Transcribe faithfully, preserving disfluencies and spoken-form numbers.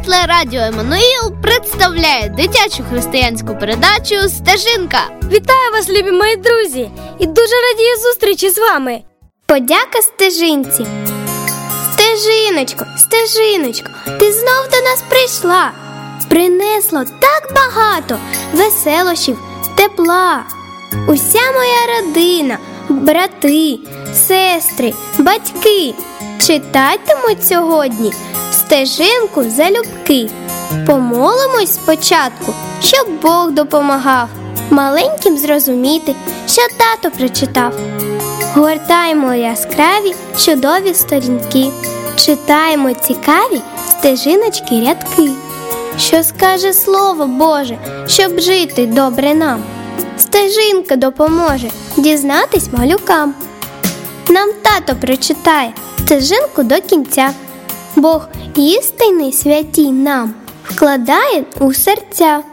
Телерадіо Еммануїл представляє дитячу християнську передачу «Стежинка». Вітаю вас, любі мої друзі! І дуже радію зустрічі з вами. Подяка стежинці. Стежиночко, стежиночко, ти знов до нас прийшла. Принесло так багато веселощів, тепла. Уся моя родина, брати, сестри, батьки читатимуть сьогодні стежинку залюбки. Помолимось спочатку, щоб Бог допомагав маленьким зрозуміти, що тато прочитав. Гортаємо яскраві чудові сторінки, читаємо цікаві стежиночки рядки. Що скаже Слово Боже, щоб жити добре нам? Стежинка допоможе дізнатись малюкам. Нам тато прочитає стежинку до кінця. Бог істинний святій нам вкладає у серця.